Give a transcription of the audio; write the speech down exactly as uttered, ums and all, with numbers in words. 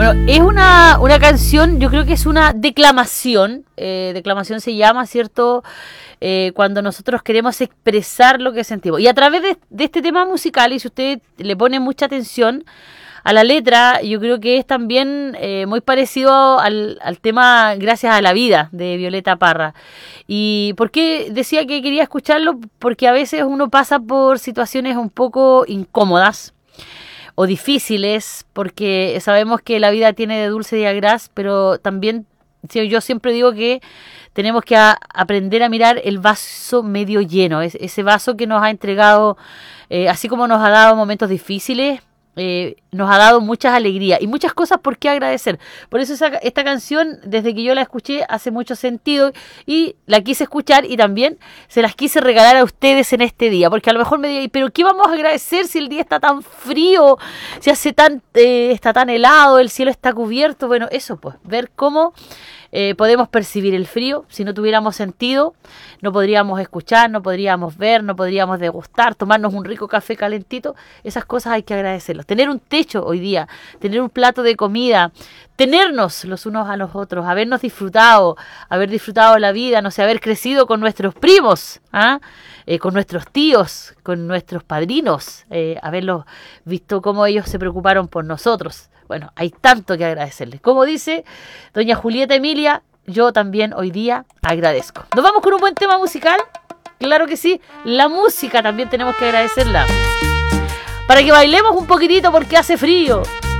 Bueno, es una, una canción, yo creo que es una declamación, eh, declamación se llama, ¿cierto? Eh, cuando nosotros queremos expresar lo que sentimos. Y a través de, de este tema musical, y si usted le pone mucha atención a la letra, yo creo que es también eh, muy parecido al, al tema Gracias a la Vida, de Violeta Parra. ¿Y por qué decía que quería escucharlo? Porque a veces uno pasa por situaciones un poco incómodas o difíciles, porque sabemos que la vida tiene de dulce y agraz, pero también yo siempre digo que tenemos que a, aprender a mirar el vaso medio lleno, es, ese vaso que nos ha entregado, eh, así como nos ha dado momentos difíciles, eh, nos ha dado muchas alegrías y muchas cosas por qué agradecer. Por eso esa, esta canción, desde que yo la escuché, hace mucho sentido y la quise escuchar y también se las quise regalar a ustedes en este día, porque a lo mejor me digan, pero ¿qué vamos a agradecer si el día está tan frío, si hace tan, eh, está tan helado, el cielo está cubierto? Bueno, eso pues, ver cómo Eh, podemos percibir el frío. Si no tuviéramos sentido, no podríamos escuchar, no podríamos ver, no podríamos degustar, tomarnos un rico café calentito. Esas cosas hay que agradecerlas. Tener un techo hoy día, tener un plato de comida, tenernos los unos a los otros, habernos disfrutado, haber disfrutado la vida, no sé, haber crecido con nuestros primos, ¿ah? eh, con nuestros tíos, con nuestros padrinos, eh, haberlos visto cómo ellos se preocuparon por nosotros. Bueno, hay tanto que agradecerles. Como dice doña Julieta Emilia, yo también hoy día agradezco. ¿Nos vamos con un buen tema musical? Claro que sí. La música también tenemos que agradecerla. Para que bailemos un poquitito porque hace frío.